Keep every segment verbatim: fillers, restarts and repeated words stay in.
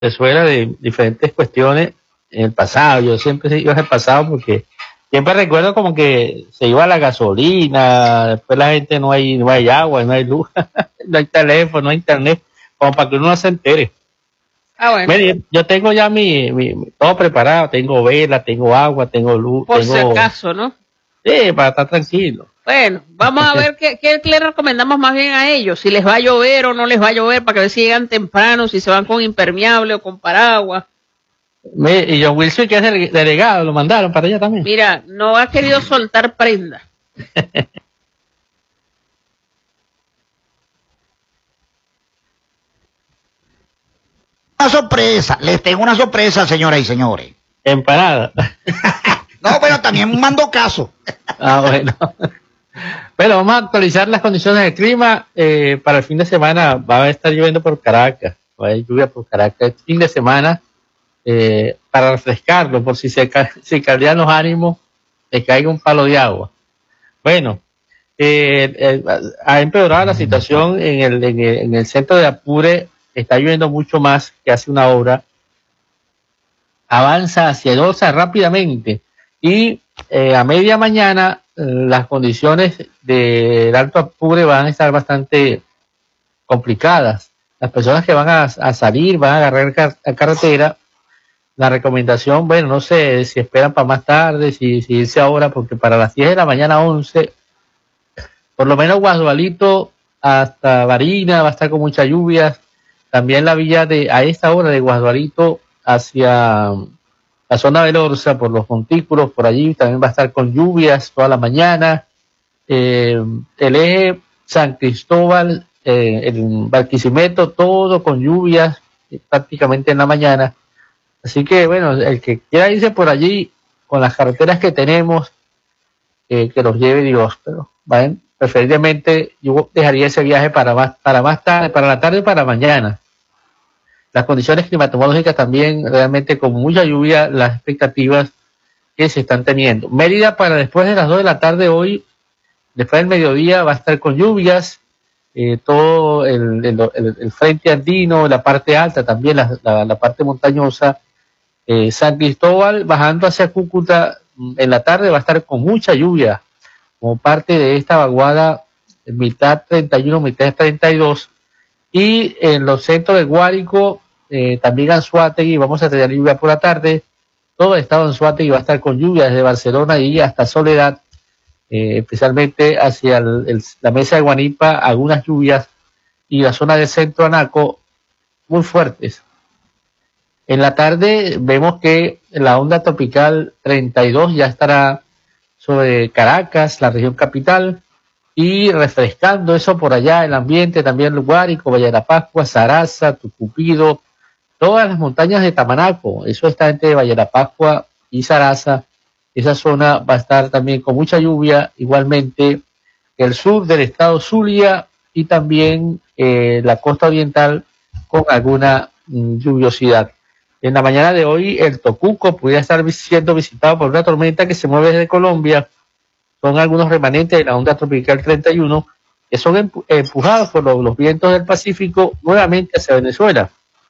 Venezuela de diferentes cuestiones en el pasado. Yo siempre iba al pasado porque siempre recuerdo como que se iba la gasolina, después la gente no hay, no hay agua, no hay luz, no hay teléfono, no hay internet, como para que uno no se entere. Ah, bueno. Mire, yo tengo ya mi, mi, mi- todo preparado, tengo vela, tengo agua, tengo luz, Por tengo, si acaso, ¿no? sí, para estar tranquilo. Bueno, vamos a ver qué, qué le recomendamos más bien a ellos, si les va a llover o no les va a llover, para que ver si llegan temprano, si se van con impermeable o con paraguas. Me- y John Wilson, que es dele- delegado, lo mandaron para allá también. Mira, no ha querido soltar prenda. Una sorpresa, les tengo una sorpresa, señoras y señores. Empanada. No, bueno, también mando caso. Ah, bueno. Bueno, vamos a actualizar las condiciones del clima. Eh, para el fin de semana va a estar lloviendo por Caracas. Va a haber lluvia por Caracas. Fin de semana, eh, para refrescarlo, por si se ca si caldean los ánimos, que caiga un palo de agua. Bueno, eh, eh, ha empeorado la situación en el, en el, en el centro de Apure. Está lloviendo mucho más que hace una hora. Avanza hacia Dosa rápidamente. Y eh, a media mañana eh, las condiciones del Alto Apure van a estar bastante complicadas. Las personas que van a, a salir, van a agarrar car a carretera, la recomendación, bueno, no sé si esperan para más tarde, si, si irse ahora, porque para las diez de la mañana, once, por lo menos Guadualito hasta Barina va a estar con muchas lluvias. También la villa de, a esta hora de Guadualito hacia la zona de Lorza, por los montículos, por allí también va a estar con lluvias toda la mañana. Eh, el eje San Cristóbal, eh, el Barquisimeto, todo con lluvias eh, prácticamente en la mañana. Así que, bueno, el que quiera irse por allí, con las carreteras que tenemos, eh, que los lleve Dios. Pero, ¿vale? Preferiblemente yo dejaría ese viaje para más, para más tarde, para la tarde o para mañana. Las condiciones climatológicas también, realmente con mucha lluvia, las expectativas que se están teniendo. Mérida para después de las dos de la tarde hoy, después del mediodía va a estar con lluvias, eh, todo el, el, el, el frente andino, la parte alta también, la, la, la parte montañosa. Eh, San Cristóbal bajando hacia Cúcuta en la tarde va a estar con mucha lluvia, como parte de esta vaguada mitad treinta y uno, mitad treinta y dos. Y en los centros de Guárico, eh, también Anzoátegui, vamos a tener lluvia por la tarde. Todo el estado de Anzoátegui va a estar con lluvia desde Barcelona y hasta Soledad, eh, especialmente hacia el, el, la mesa de Guanipa, algunas lluvias, y la zona del centro Anaco muy fuertes. En la tarde vemos que la onda tropical treinta y dos ya estará sobre Caracas, la región capital, y refrescando eso por allá, el ambiente también Guárico, Valle de la Pascua, Saraza, Tucupido, todas las montañas de Tamanaco, eso está entre Valle de la Pascua y Saraza. Esa zona va a estar también con mucha lluvia, igualmente el sur del estado Zulia y también eh, la costa oriental con alguna mm, lluviosidad. En la mañana de hoy el Tocuco pudiera estar siendo visitado por una tormenta que se mueve desde Colombia. Son algunos remanentes de la onda tropical treinta y uno que son empu empujados por los, los vientos del Pacífico nuevamente hacia Venezuela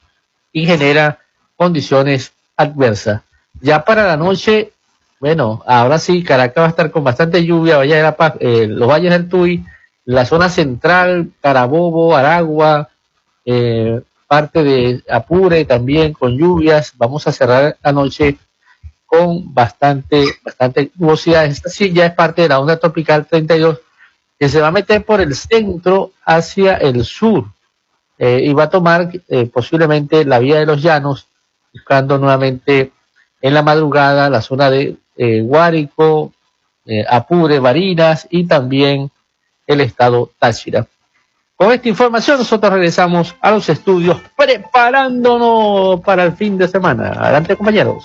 y genera condiciones adversas. Ya para la noche, bueno, ahora sí, Caracas va a estar con bastante lluvia, Valle de la Paz, eh, los valles del Tuy, la zona central, Carabobo, Aragua, eh, parte de Apure también con lluvias. Vamos a cerrar la noche con bastante, bastante nubosidad. Esta sí ya es parte de la onda tropical treinta y dos, que se va a meter por el centro hacia el sur, eh, y va a tomar eh, posiblemente la vía de los llanos, buscando nuevamente en la madrugada la zona de eh, Guárico, eh, Apure, Barinas y también el estado Táchira. Con esta información nosotros regresamos a los estudios preparándonos para el fin de semana. Adelante, compañeros.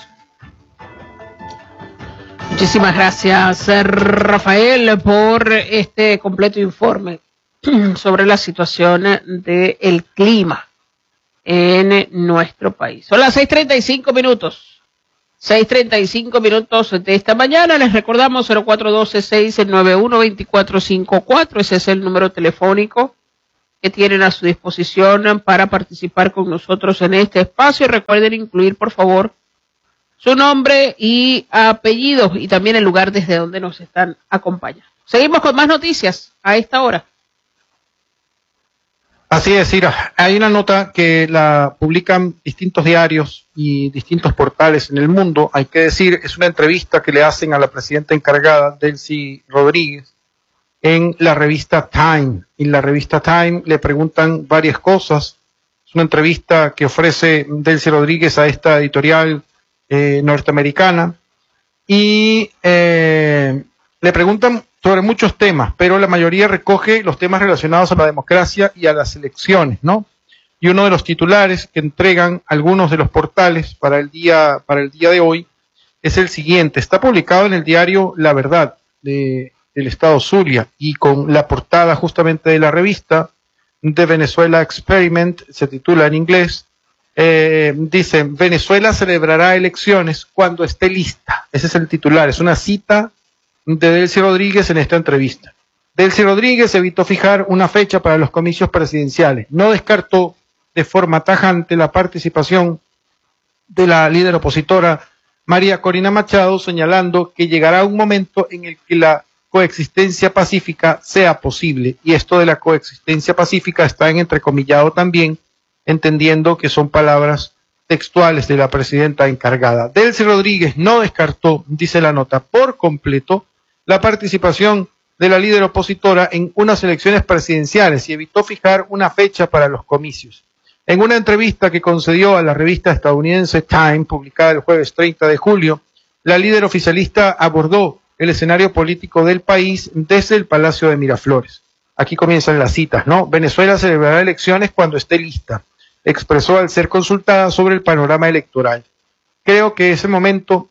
Muchísimas gracias, Rafael, por este completo informe sobre la situación del clima en nuestro país. Son las seis treinta y cinco minutos. seis treinta y cinco minutos de esta mañana. Les recordamos cero cuatro uno dos, seis nueve uno, dos cuatro cinco cuatro. Ese es el número telefónico que tienen a su disposición para participar con nosotros en este espacio. Recuerden incluir, por favor, su nombre y apellido y también el lugar desde donde nos están acompañando. Seguimos con más noticias a esta hora. Así es, Ira. Hay una nota que la publican distintos diarios y distintos portales en el mundo. Hay que decir, es una entrevista que le hacen a la presidenta encargada, Delcy Rodríguez, en la revista Time. En la revista Time le preguntan varias cosas. Es una entrevista que ofrece Delcy Rodríguez a esta editorial eh, norteamericana y eh, le preguntan sobre muchos temas, pero la mayoría recoge los temas relacionados a la democracia y a las elecciones, ¿no? Y uno de los titulares que entregan algunos de los portales para el día, para el día de hoy es el siguiente. Está publicado en el diario La Verdad de, del estado Zulia y con la portada justamente de la revista de Venezuela Experiment, se titula en inglés, eh, dice, Venezuela celebrará elecciones cuando esté lista. Ese es el titular, es una cita de Delcy Rodríguez en esta entrevista. Delcy Rodríguez evitó fijar una fecha para los comicios presidenciales. No descartó de forma tajante la participación de la líder opositora María Corina Machado, señalando que llegará un momento en el que la coexistencia pacífica sea posible. Y esto de la coexistencia pacífica está en entrecomillado también, entendiendo que son palabras textuales de la presidenta encargada. Delcy Rodríguez no descartó, dice la nota, por completo la participación de la líder opositora en unas elecciones presidenciales y evitó fijar una fecha para los comicios. En una entrevista que concedió a la revista estadounidense Time, publicada el jueves treinta de julio, la líder oficialista abordó el escenario político del país desde el Palacio de Miraflores. Aquí comienzan las citas, ¿no? Venezuela celebrará elecciones cuando esté lista, expresó al ser consultada sobre el panorama electoral. Creo que ese momento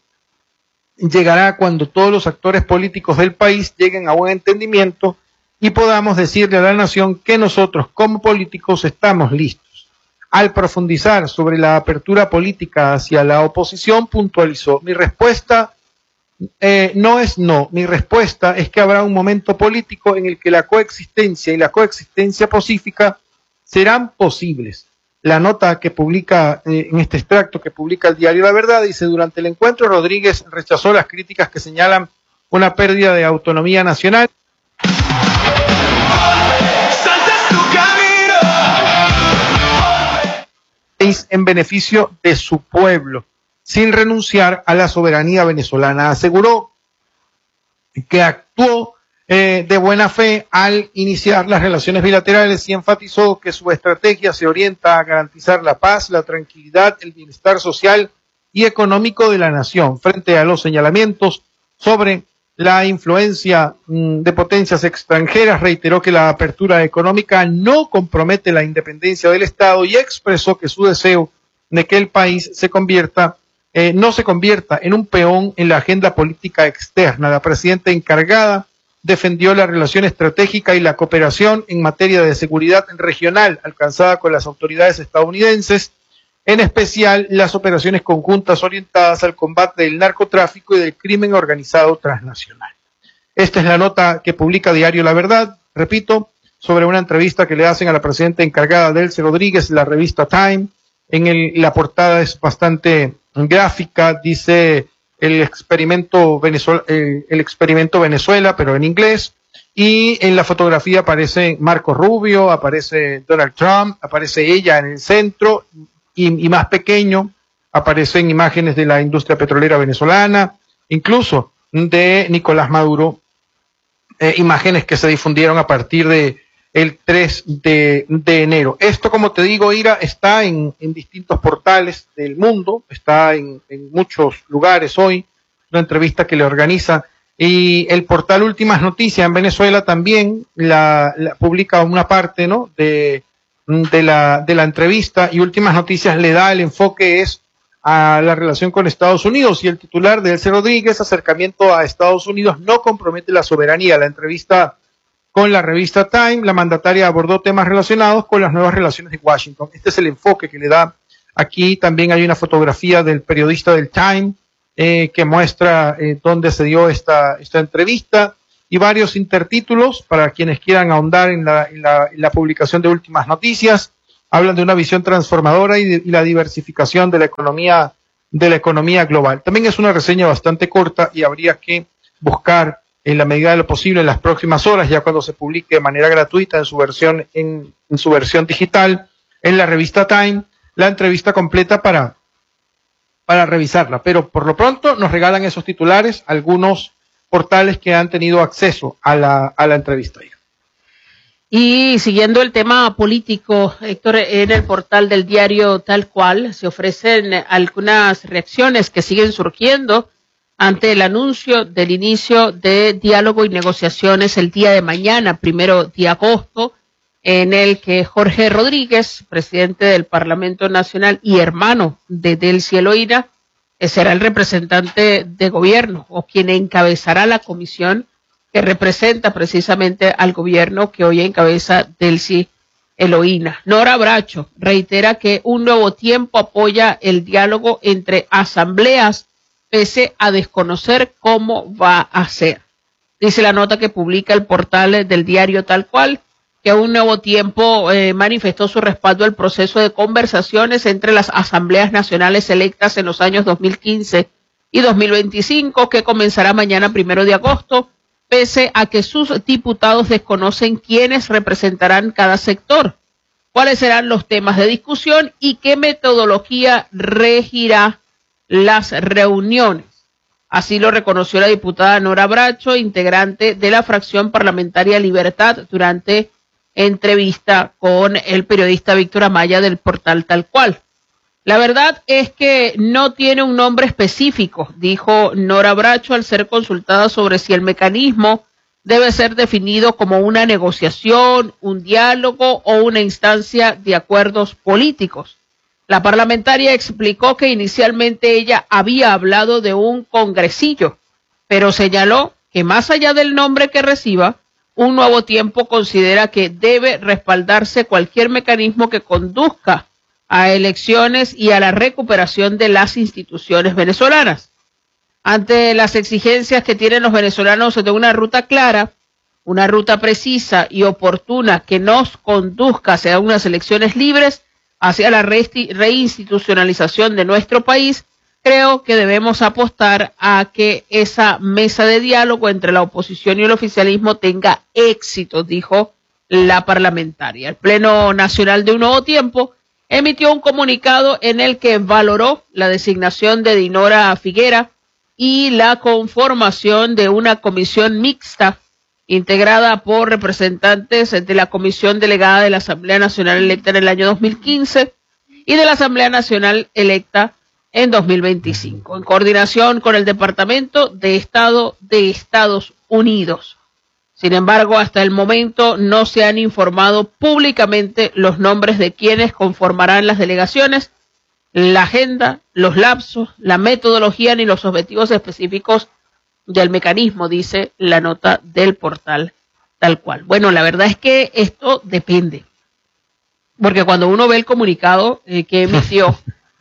llegará cuando todos los actores políticos del país lleguen a buen entendimiento y podamos decirle a la nación que nosotros como políticos estamos listos. Al profundizar sobre la apertura política hacia la oposición, puntualizó, mi respuesta eh, no es no, mi respuesta es que habrá un momento político en el que la coexistencia y la coexistencia pacífica serán posibles. La nota que publica, eh, en este extracto que publica el diario La Verdad, dice, durante el encuentro Rodríguez rechazó las críticas que señalan una pérdida de autonomía nacional en beneficio de su pueblo, sin renunciar a la soberanía venezolana. Aseguró que actuó Eh, de buena fe al iniciar las relaciones bilaterales y enfatizó que su estrategia se orienta a garantizar la paz, la tranquilidad, el bienestar social y económico de la nación. Frente a los señalamientos sobre la influencia mmm, de potencias extranjeras, reiteró que la apertura económica no compromete la independencia del Estado y expresó que su deseo de que el país se convierta, eh, no se convierta en un peón en la agenda política externa. La presidenta encargada defendió la relación estratégica y la cooperación en materia de seguridad regional alcanzada con las autoridades estadounidenses, en especial las operaciones conjuntas orientadas al combate del narcotráfico y del crimen organizado transnacional. Esta es la nota que publica Diario La Verdad, repito, sobre una entrevista que le hacen a la presidenta encargada Delcy Rodríguez, la revista Time. En el, la portada es bastante gráfica, dice el experimento Venezuela, el, el experimento Venezuela, pero en inglés, y en la fotografía aparece Marco Rubio, aparece Donald Trump, aparece ella en el centro, y, y más pequeño aparecen imágenes de la industria petrolera venezolana, incluso de Nicolás Maduro, eh, imágenes que se difundieron a partir de el tres de enero. Esto, como te digo, Ira, está en, en distintos portales del mundo, está en, en muchos lugares hoy, una entrevista que le organiza, y el portal Últimas Noticias en Venezuela también la, la publica una parte, ¿no?, de, de, la, de la entrevista, y Últimas Noticias le da el enfoque es a la relación con Estados Unidos, y el titular de Delcy Rodríguez, acercamiento a Estados Unidos no compromete la soberanía. La entrevista con la revista Time, la mandataria abordó temas relacionados con las nuevas relaciones de Washington. Este es el enfoque que le da. Aquí también hay una fotografía del periodista del Time eh, que muestra eh, dónde se dio esta, esta entrevista. y varios intertítulos para quienes quieran ahondar en la, en la, en la publicación de últimas noticias. Hablan de una visión transformadora y, de, y la diversificación de la economía de la economía global. También es una reseña bastante corta y habría que buscar en la medida de lo posible en las próximas horas, ya cuando se publique de manera gratuita en su versión en, en su versión digital en la revista Time, la entrevista completa para para revisarla. Pero por lo pronto nos regalan esos titulares algunos portales que han tenido acceso a la a la entrevista. Y siguiendo el tema político, Héctor, en el portal del diario Tal Cual se ofrecen algunas reacciones que siguen surgiendo ante el anuncio del inicio de diálogo y negociaciones el día de mañana, primero de agosto, en el que Jorge Rodríguez, presidente del Parlamento Nacional y hermano de Delcy Eloína, será el representante de gobierno o quien encabezará la comisión que representa precisamente al gobierno que hoy encabeza Delcy Eloína. Nora Bracho reitera que Un Nuevo Tiempo apoya el diálogo entre asambleas pese a desconocer cómo va a ser. Dice la nota que publica el portal del diario Tal Cual que Un Nuevo Tiempo eh, manifestó su respaldo al proceso de conversaciones entre las asambleas nacionales electas en los años dos mil quince y dos mil veinticinco que comenzará mañana primero de agosto, pese a que sus diputados desconocen quiénes representarán cada sector, cuáles serán los temas de discusión y qué metodología regirá las reuniones. Así lo reconoció la diputada Nora Bracho, integrante de la fracción parlamentaria Libertad, durante entrevista con el periodista Víctor Amaya del portal Tal Cual. La verdad es que no tiene un nombre específico, dijo Nora Bracho al ser consultada sobre si el mecanismo debe ser definido como una negociación, un diálogo o una instancia de acuerdos políticos. La parlamentaria explicó que inicialmente ella había hablado de un congresillo, pero señaló que más allá del nombre que reciba, Un Nuevo Tiempo considera que debe respaldarse cualquier mecanismo que conduzca a elecciones y a la recuperación de las instituciones venezolanas. Ante las exigencias que tienen los venezolanos de una ruta clara, una ruta precisa y oportuna que nos conduzca hacia unas elecciones libres, hacia la reinstitucionalización de nuestro país, creo que debemos apostar a que esa mesa de diálogo entre la oposición y el oficialismo tenga éxito, dijo la parlamentaria. El Pleno Nacional de Un Nuevo Tiempo emitió un comunicado en el que valoró la designación de Dinora Figuera y la conformación de una comisión mixta integrada por representantes de la Comisión Delegada de la Asamblea Nacional electa en el año dos mil quince y de la Asamblea Nacional electa en dos mil veinticinco, en coordinación con el Departamento de Estado de Estados Unidos. Sin embargo, hasta el momento no se han informado públicamente los nombres de quienes conformarán las delegaciones, la agenda, los lapsos, la metodología ni los objetivos específicos del mecanismo, dice la nota del portal Tal Cual. Bueno, la verdad es que esto depende, porque cuando uno ve el comunicado eh, que emitió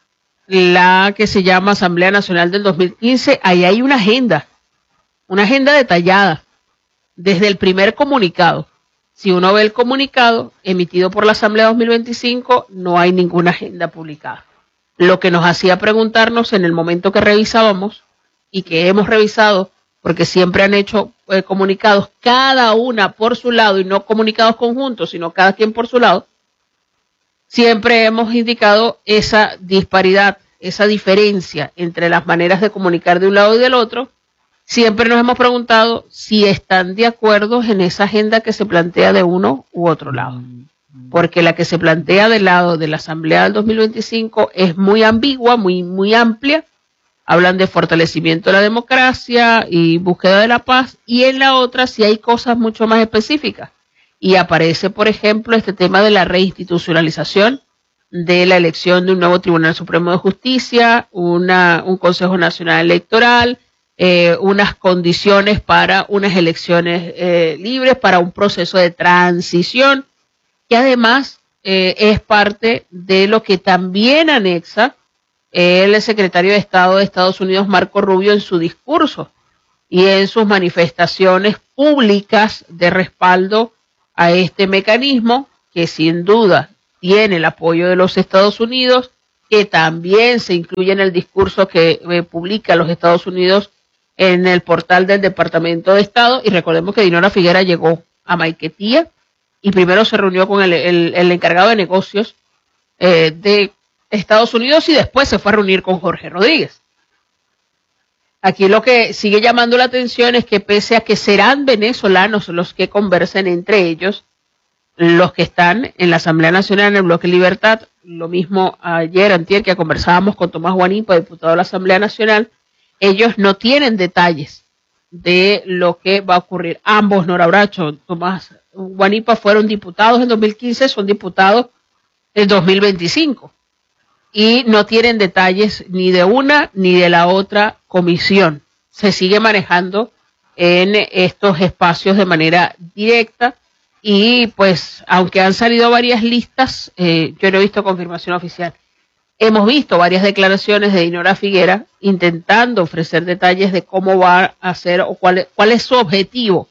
la que se llama Asamblea Nacional del dos mil quince, ahí hay una agenda, una agenda detallada desde el primer comunicado. Si uno ve el comunicado emitido por la Asamblea dos mil veinticinco, no hay ninguna agenda publicada. Lo que nos hacía preguntarnos en el momento que revisábamos y que hemos revisado, porque siempre han hecho eh, comunicados cada una por su lado y no comunicados conjuntos, sino cada quien por su lado, siempre hemos indicado esa disparidad, esa diferencia entre las maneras de comunicar de un lado y del otro. Siempre nos hemos preguntado si están de acuerdo en esa agenda que se plantea de uno u otro lado. Porque la que se plantea del lado de la Asamblea del dos mil veinticinco es muy ambigua, muy, muy amplia. Hablan de fortalecimiento de la democracia y búsqueda de la paz. Y en la otra sí hay cosas mucho más específicas. Y aparece, por ejemplo, este tema de la reinstitucionalización de la elección de un nuevo Tribunal Supremo de Justicia, una, un Consejo Nacional Electoral, eh, unas condiciones para unas elecciones eh, libres, para un proceso de transición, que además eh, es parte de lo que también anexa el secretario de Estado de Estados Unidos, Marco Rubio, en su discurso. y en sus manifestaciones públicas de respaldo a este mecanismo, que sin duda tiene el apoyo de los Estados Unidos, que también se incluye en el discurso que eh, publica los Estados Unidos en el portal del Departamento de Estado. Y recordemos que Dinora Figuera llegó a Maiquetía y primero se reunió con el, el, el encargado de negocios eh, de Estados Unidos y después se fue a reunir con Jorge Rodríguez. Aquí lo que sigue llamando la atención es que pese a que serán venezolanos los que conversen entre ellos, los que están en la Asamblea Nacional, en el Bloque Libertad, lo mismo ayer, antier, que conversábamos con Tomás Guanipa, diputado de la Asamblea Nacional, ellos no tienen detalles de lo que va a ocurrir. Ambos, Nora Bracho, Tomás Guanipa, fueron diputados en dos mil quince, son diputados en dos mil veinticinco. Y no tienen detalles ni de una ni de la otra comisión. Se sigue manejando en estos espacios de manera directa y pues aunque han salido varias listas, eh, yo no he visto confirmación oficial. Hemos visto varias declaraciones de Dinora Figuera intentando ofrecer detalles de cómo va a ser o cuál, cuál es su objetivo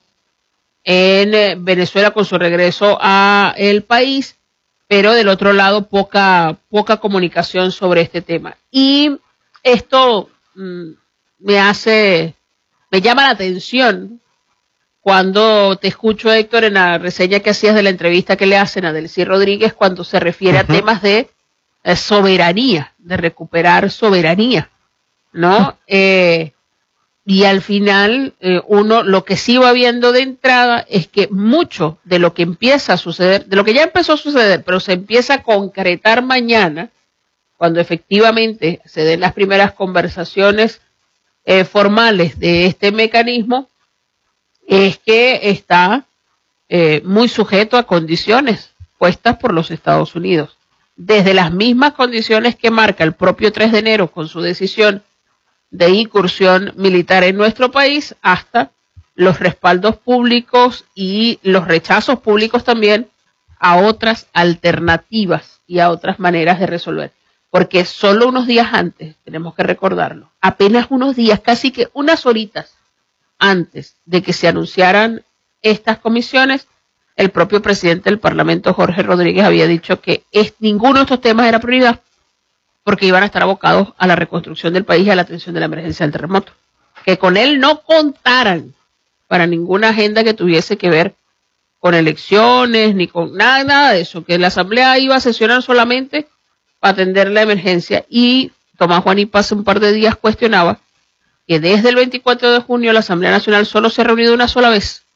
en Venezuela con su regreso a el país, pero del otro lado poca poca comunicación sobre este tema. Y esto mmm, me hace, me llama la atención cuando te escucho, Héctor, en la reseña que hacías de la entrevista que le hacen a Delcy Rodríguez, cuando se refiere uh-huh. a temas de eh, soberanía, de recuperar soberanía, ¿no? Uh-huh. Eh, y al final, eh, uno lo que sí va viendo de entrada es que mucho de lo que empieza a suceder, de lo que ya empezó a suceder, pero se empieza a concretar mañana, cuando efectivamente se den las primeras conversaciones eh, formales de este mecanismo, es que está eh, muy sujeto a condiciones puestas por los Estados Unidos. Desde las mismas condiciones que marca el propio tres de enero con su decisión de incursión militar en nuestro país, hasta los respaldos públicos y los rechazos públicos también a otras alternativas y a otras maneras de resolver. Porque solo unos días antes, tenemos que recordarlo, apenas unos días, casi que unas horitas antes de que se anunciaran estas comisiones, el propio presidente del Parlamento, Jorge Rodríguez, había dicho que es, ninguno de estos temas era prioridad, porque iban a estar abocados a la reconstrucción del país y a la atención de la emergencia del terremoto. Que con él no contaran para ninguna agenda que tuviese que ver con elecciones, ni con nada, nada de eso. Que la Asamblea iba a sesionar solamente para atender la emergencia. Y Tomás Guanipa hace un par de días cuestionaba que desde el veinticuatro de junio la Asamblea Nacional solo se ha reunido una sola vez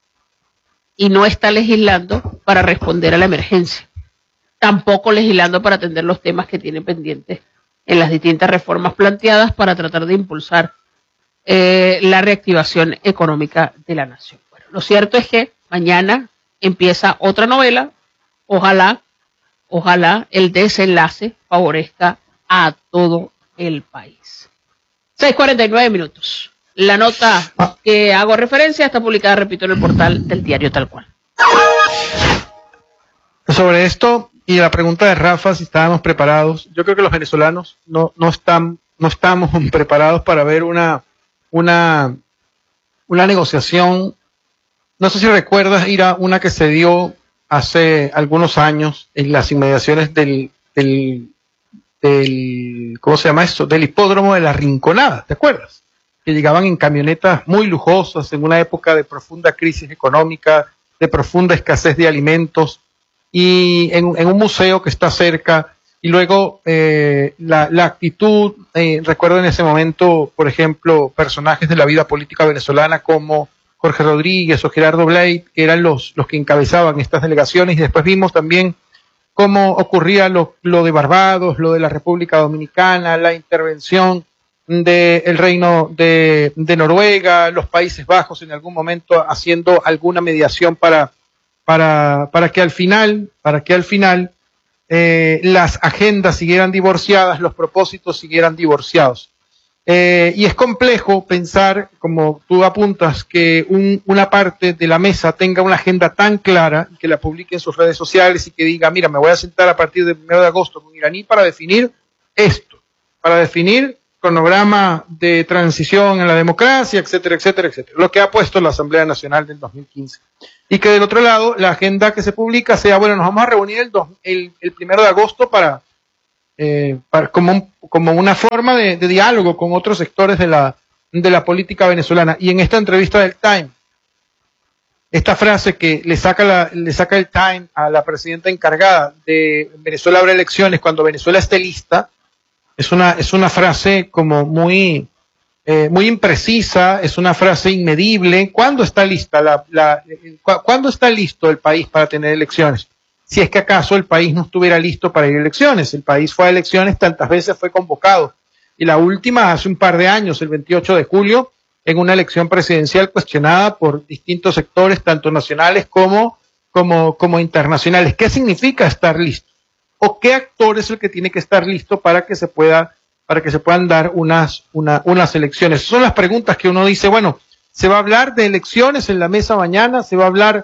y no está legislando para responder a la emergencia. Tampoco legislando para atender los temas que tiene pendientes en las distintas reformas planteadas para tratar de impulsar eh, la reactivación económica de la nación. Bueno, lo cierto es que mañana empieza otra novela. Ojalá, ojalá el desenlace favorezca a todo el país. seis cuarenta y nueve minutos. La nota que hago referencia está publicada, repito, en el portal del diario Tal Cual. Sobre esto y la pregunta de Rafa, si estábamos preparados, yo creo que los venezolanos no, no, están, no estamos preparados para ver una, una, una negociación. No sé si recuerdas, Ira, una que se dio hace algunos años en las inmediaciones del, del, del ¿cómo se llama eso? Del hipódromo de la Rinconada, ¿te acuerdas? Que llegaban en camionetas muy lujosas en una época de profunda crisis económica, de profunda escasez de alimentos, y en, en un museo que está cerca, y luego eh, la, la actitud, eh, recuerdo en ese momento, por ejemplo, personajes de la vida política venezolana como Jorge Rodríguez o Gerardo Blade, que eran los, los que encabezaban estas delegaciones, y después vimos también cómo ocurría lo, lo de Barbados, lo de la República Dominicana, la intervención del Reino de, de Noruega, los Países Bajos en algún momento haciendo alguna mediación para Para, para que al final, para que al final eh, las agendas siguieran divorciadas, los propósitos siguieran divorciados. Eh, y es complejo pensar, como tú apuntas, que un, una parte de la mesa tenga una agenda tan clara, que la publique en sus redes sociales y que diga, mira, me voy a sentar a partir del primero de agosto con Iraní para definir esto, para definir cronograma de transición en la democracia, etcétera, etcétera, etcétera. Lo que ha puesto la Asamblea Nacional del dos mil quince. Y que del otro lado, la agenda que se publica sea, bueno, nos vamos a reunir el, dos, el, el primero de agosto para, eh, para como, un, como una forma de, de diálogo con otros sectores de la, de la política venezolana. Y en esta entrevista del Time, esta frase que le saca, la, le saca el Time a la presidenta encargada de Venezuela habrá elecciones cuando Venezuela esté lista, es una, es una frase como muy, eh, muy imprecisa, es una frase inmedible. ¿Cuándo está lista la, la, cu ¿cuándo está listo el país para tener elecciones? Si es que acaso el país no estuviera listo para ir a elecciones. El país fue a elecciones, tantas veces fue convocado. Y la última hace un par de años, el veintiocho de julio, en una elección presidencial cuestionada por distintos sectores, tanto nacionales como, como, como internacionales. ¿Qué significa estar listo? ¿O qué actor es el que tiene que estar listo para que se pueda, para que se puedan dar unas, una, unas elecciones? Son las preguntas que uno dice, bueno, se va a hablar de elecciones en la mesa mañana, se va a hablar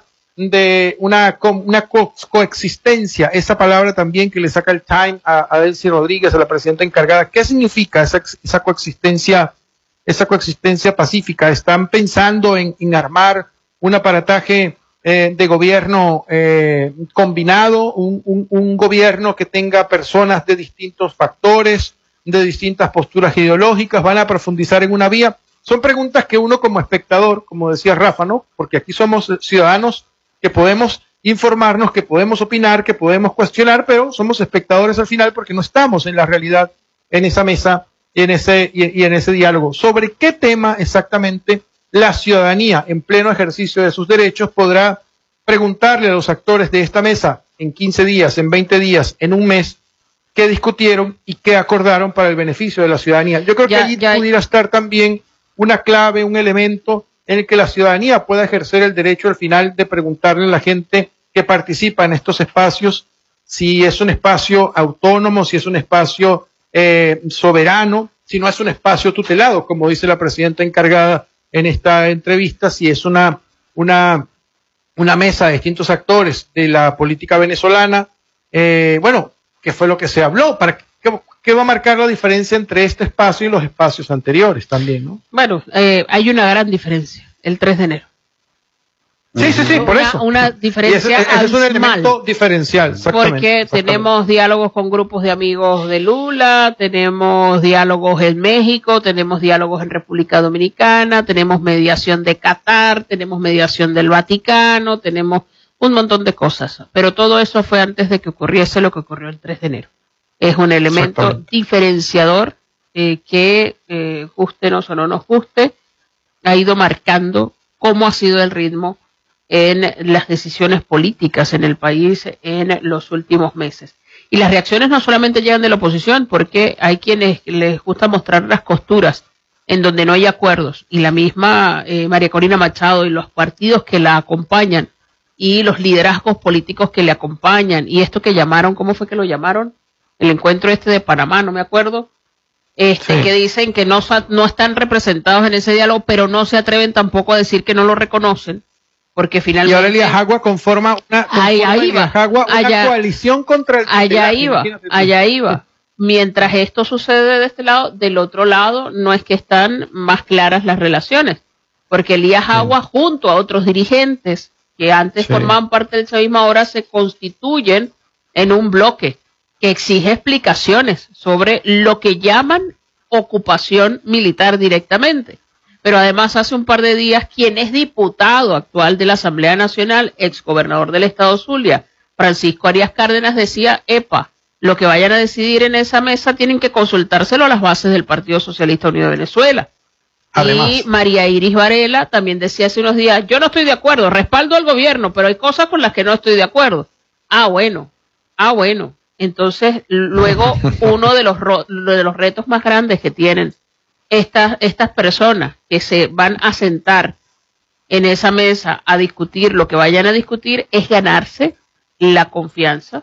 de una, una co coexistencia, esa palabra también que le saca el Time a, a Delcy Rodríguez, a la presidenta encargada. ¿Qué significa esa, esa coexistencia? Esa coexistencia pacífica. ¿Están pensando en, en armar un aparataje eh, de gobierno eh, combinado, un, un, un gobierno que tenga personas de distintos factores, de distintas posturas ideológicas? ¿Van a profundizar en una vía? Son preguntas que uno como espectador, como decía Rafa, ¿no? Porque aquí somos ciudadanos que podemos informarnos, que podemos opinar, que podemos cuestionar, pero somos espectadores al final porque no estamos en la realidad en esa mesa y en ese, y, y en ese diálogo. ¿Sobre qué tema exactamente la ciudadanía, en pleno ejercicio de sus derechos, podrá preguntarle a los actores de esta mesa en quince días, en veinte días, en un mes, qué discutieron y qué acordaron para el beneficio de la ciudadanía? Yo creo ya, que allí ya, pudiera estar también una clave, un elemento en el que la ciudadanía pueda ejercer el derecho al final de preguntarle a la gente que participa en estos espacios si es un espacio autónomo, si es un espacio Eh, soberano, si no es un espacio tutelado, como dice la presidenta encargada en esta entrevista, si es una, una, una mesa de distintos actores de la política venezolana. Eh, bueno, ¿qué fue lo que se habló? ¿Para qué, qué va a marcar la diferencia entre este espacio y los espacios anteriores también, ¿no? Bueno, eh, hay una gran diferencia, el tres de enero. Sí, sí, sí, por una, eso. Una diferencia ese, ese es un elemento diferencial, exactamente. Porque exactamente. tenemos diálogos con grupos de amigos de Lula, tenemos diálogos en México, tenemos diálogos en República Dominicana, tenemos mediación de Qatar, tenemos mediación del Vaticano, tenemos un montón de cosas. Pero todo eso fue antes de que ocurriese lo que ocurrió el tres de enero. Es un elemento diferenciador eh, que, eh, gustenos o no nos guste, ha ido marcando cómo ha sido el ritmo en las decisiones políticas en el país en los últimos meses. Y las reacciones no solamente llegan de la oposición, porque hay quienes les gusta mostrar las costuras en donde no hay acuerdos, y la misma eh, María Corina Machado y los partidos que la acompañan y los liderazgos políticos que le acompañan, y esto que llamaron, ¿cómo fue que lo llamaron? El encuentro este de Panamá, no me acuerdo, este sí. Que dicen que no, no están representados en ese diálogo, pero no se atreven tampoco a decir que no lo reconocen. Porque finalmente. Y ahora Elías Agua conforma una, conforma allá iba, Agua una allá, coalición contra el. Allá iba, allá iba. Mientras esto sucede de este lado, del otro lado no es que están más claras las relaciones. Porque Elías Agua, sí. junto a otros dirigentes que antes sí. formaban parte del chavismo, ahora se constituyen en un bloque que exige explicaciones sobre lo que llaman ocupación militar directamente. Pero además hace un par de días, quien es diputado actual de la Asamblea Nacional, exgobernador del estado Zulia, Francisco Arias Cárdenas, decía, epa, lo que vayan a decidir en esa mesa tienen que consultárselo a las bases del Partido Socialista Unido de Venezuela. Además. Y María Iris Varela también decía hace unos días, yo no estoy de acuerdo, respaldo al gobierno, pero hay cosas con las que no estoy de acuerdo. Ah, bueno, ah, bueno. Entonces, luego, uno de los, de los retos más grandes que tienen Estas, estas personas que se van a sentar en esa mesa a discutir lo que vayan a discutir es ganarse la confianza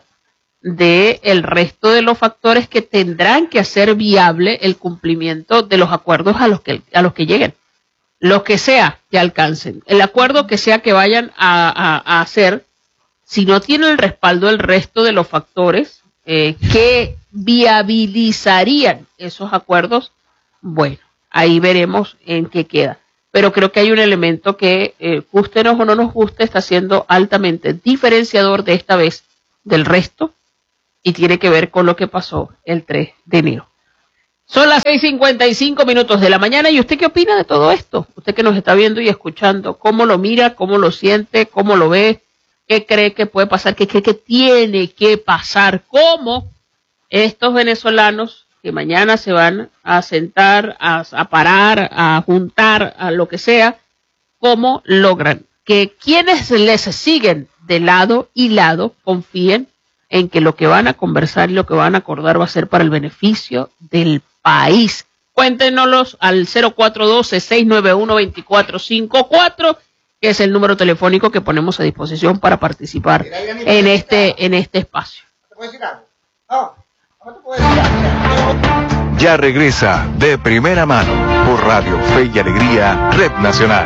del resto de los factores que tendrán que hacer viable el cumplimiento de los acuerdos a los que, a los que lleguen. Lo que sea que alcancen, el acuerdo que sea que vayan a, a, a hacer, si no tiene el respaldo del resto de los factores eh, que viabilizarían esos acuerdos, bueno, ahí veremos en qué queda. Pero creo que hay un elemento que, eh, gústenos o no nos guste, está siendo altamente diferenciador de esta vez del resto y tiene que ver con lo que pasó el tres de enero. Son las seis cincuenta y cinco minutos de la mañana. ¿Y usted qué opina de todo esto? Usted que nos está viendo y escuchando, ¿cómo lo mira? ¿Cómo lo siente? ¿Cómo lo ve? ¿Qué cree que puede pasar? ¿Qué cree que tiene que pasar? ¿Cómo estos venezolanos que mañana se van a sentar, a, a parar, a juntar, a lo que sea, cómo logran que quienes les siguen de lado y lado confíen en que lo que van a conversar y lo que van a acordar va a ser para el beneficio del país? Cuéntenoslos al cero cuatro uno dos, seis nueve uno, dos cuatro cinco cuatro, que es el número telefónico que ponemos a disposición para participar en este, en este espacio. ¿Te puedo decir algo? No, no te puedo decir algo. Ya regresa De Primera Mano por Radio Fe y Alegría, Red Nacional.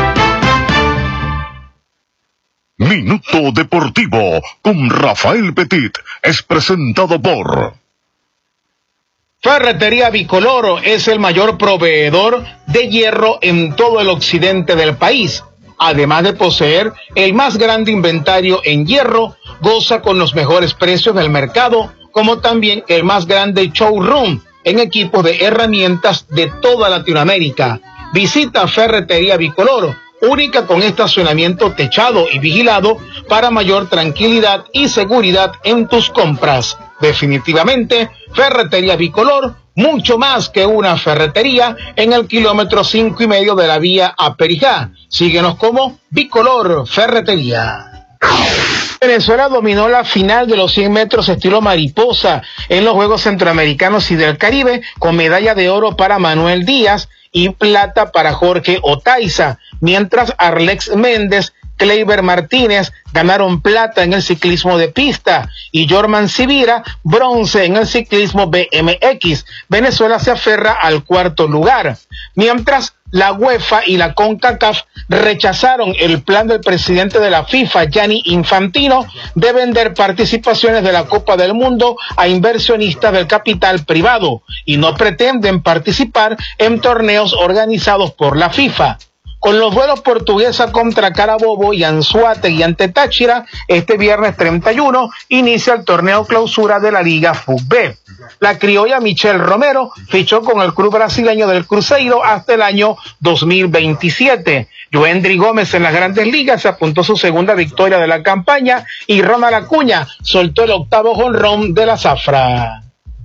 Minuto Deportivo con Rafael Petit es presentado por Ferretería Bicoloro. Es el mayor proveedor de hierro en todo el occidente del país. Además de poseer el más grande inventario en hierro, goza con los mejores precios del mercado, como también el más grande showroom en equipos de herramientas de toda Latinoamérica. Visita Ferretería Bicoloro, única con estacionamiento techado y vigilado para mayor tranquilidad y seguridad en tus compras. Definitivamente, Ferretería Bicolor, mucho más que una ferretería, en el kilómetro cinco y medio de la vía a Perijá. Síguenos como Bicolor Ferretería. Venezuela dominó la final de los cien metros estilo mariposa en los Juegos Centroamericanos y del Caribe, con medalla de oro para Manuel Díaz y plata para Jorge Otaiza, mientras Arlex Méndez, Kleiber Martínez ganaron plata en el ciclismo de pista y Jorman Sibira bronce en el ciclismo B M X. Venezuela se aferra al cuarto lugar, mientras la UEFA y la CONCACAF rechazaron el plan del presidente de la FIFA, Gianni Infantino, de vender participaciones de la Copa del Mundo a inversionistas del capital privado y no pretenden participar en torneos organizados por la FIFA. Con los vuelos Portuguesa contra Carabobo y Anzoátegui ante Táchira, este viernes treinta y uno inicia el torneo clausura de la Liga Fútbol. La criolla Michelle Romero fichó con el club brasileño del Cruzeiro hasta el año dos mil veintisiete. Joendry Gómez en las Grandes Ligas se apuntó su segunda victoria de la campaña y Ronald Acuña soltó el octavo jonrón de la zafra.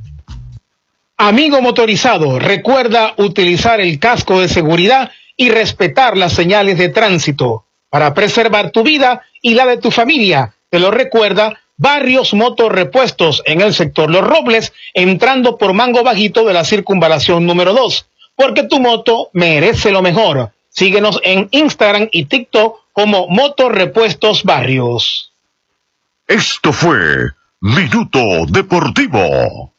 Amigo motorizado, recuerda utilizar el casco de seguridad y respetar las señales de tránsito para preservar tu vida y la de tu familia. Te lo recuerda Barrios Motorrepuestos en el sector Los Robles, entrando por Mango Bajito de la circunvalación número dos, porque tu moto merece lo mejor. Síguenos en Instagram y TikTok como Motorrepuestos Barrios. Esto fue Minuto Deportivo.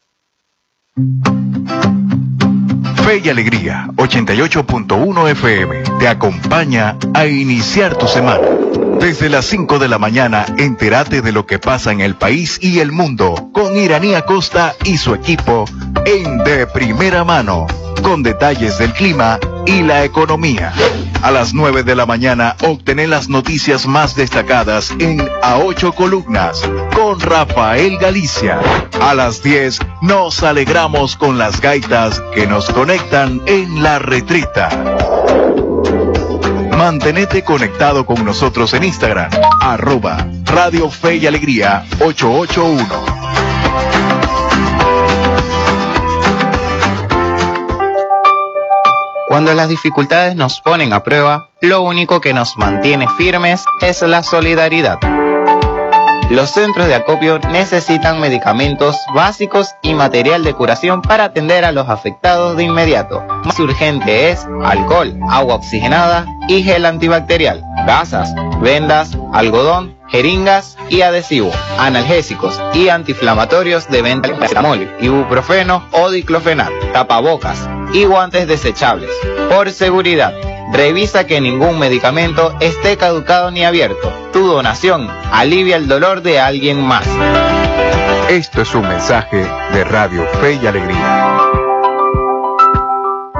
Fe y Alegría, ochenta y ocho punto uno F M, te acompaña a iniciar tu semana. Desde las cinco de la mañana, entérate de lo que pasa en el país y el mundo con Iranía Costa y su equipo en De Primera Mano, con detalles del clima y la economía. A las nueve de la mañana, obtener las noticias más destacadas en A Ocho Columnas con Rafael Galicia. A las diez, nos alegramos con las gaitas que nos conectan en La Retrita. Mantenete conectado con nosotros en Instagram, arroba Radio Fe y Alegría ocho ocho uno. Cuando las dificultades nos ponen a prueba, lo único que nos mantiene firmes es la solidaridad. Los centros de acopio necesitan medicamentos básicos y material de curación para atender a los afectados de inmediato. Más urgente es alcohol, agua oxigenada y gel antibacterial, gasas, vendas, algodón, jeringas y adhesivo, analgésicos y antiinflamatorios de venta de paracetamol, ibuprofeno o diclofenac, tapabocas y guantes desechables. Por seguridad, revisa que ningún medicamento esté caducado ni abierto. Tu donación alivia el dolor de alguien más. Esto es un mensaje de Radio Fe y Alegría.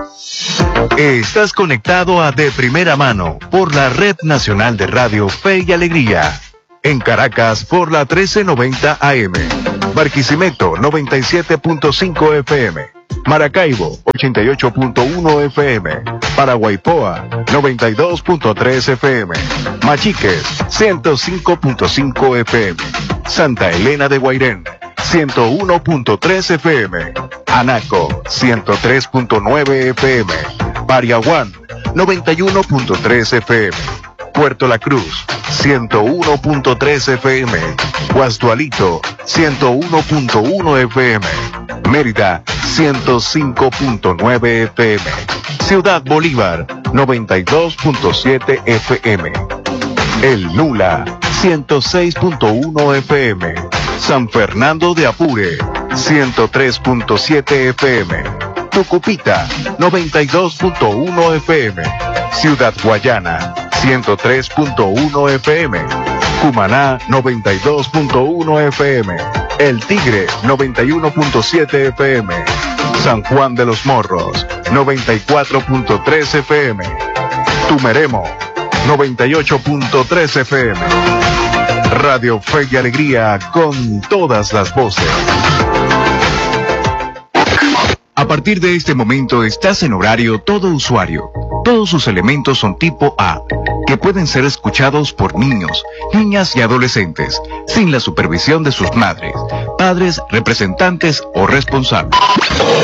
Estás conectado a De Primera Mano por la Red Nacional de Radio Fe y Alegría. En Caracas por la trece noventa A M. Barquisimeto noventa y siete punto cinco F M. Maracaibo ochenta y ocho punto uno F M. Paraguaypoa noventa y dos punto tres F M. Machiques ciento cinco punto cinco F M. Santa Elena de Guairén ciento uno punto tres F M. Anaco ciento tres punto nueve F M. Pariaguán noventa y uno punto tres F M. Puerto La Cruz ciento uno punto tres F M. Guasdualito ciento uno punto uno F M. Mérida ciento cinco punto nueve F M. Ciudad Bolívar noventa y dos punto siete F M. El Nula ciento seis punto uno F M. San Fernando de Apure ciento tres punto siete F M. Tucupita noventa y dos punto uno F M. Ciudad Guayana ciento tres punto uno F M. Cumaná noventa y dos punto uno F M. El Tigre noventa y uno punto siete F M. San Juan de los Morros noventa y cuatro punto tres F M. Tumeremo noventa y ocho punto tres F M. Radio Fe y Alegría con todas las voces. A partir de este momento estás en horario todo usuario. Todos sus elementos son tipo A, que pueden ser escuchados por niños, niñas y adolescentes, sin la supervisión de sus madres, padres, representantes o responsables.